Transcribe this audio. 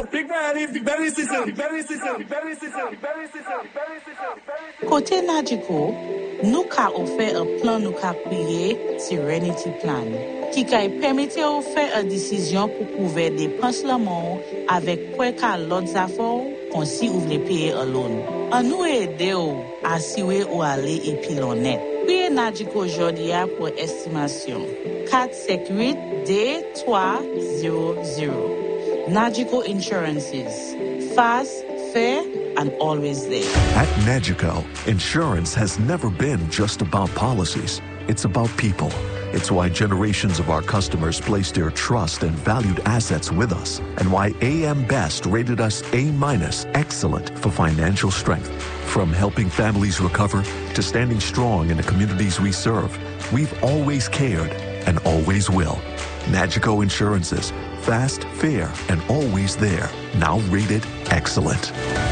Côté Nadjiko, nous ka offert un plan nous ka prié Serenity Plan qui ka permettre de faire une décision pour couvrir des dépenses la mort avec quoi qu'à l'autre affaires qu'on si vous voulez payer un loan. En nous aider à assurer ou aller et puis l'honnête. Priez Nadjiko aujourd'hui pour estimation 458 D300. Nadjiko Insurances. Fast, fair, and always there. At Nadjiko, insurance has never been just about policies. It's about people. It's why generations of our customers placed their trust and valued assets with us, and why AM Best rated us A- excellent for financial strength. From helping families recover to standing strong in the communities we serve, we've always cared and always will. Nadjiko Insurances, fast, fair, and always there. Now rated excellent.